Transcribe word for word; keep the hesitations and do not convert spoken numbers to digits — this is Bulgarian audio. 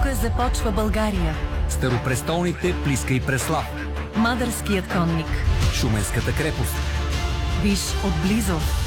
Тук започва България. Старопрестолните Плиска и Преслав. Мадърският конник. Шуменската крепост. Виж отблизо